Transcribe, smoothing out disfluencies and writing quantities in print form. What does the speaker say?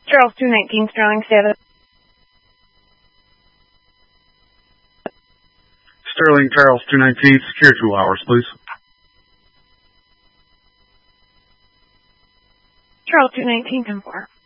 Charles 219, Sterling status. Sterling, Charles 219, secure 2 hours, please. Charles 219, 10-4.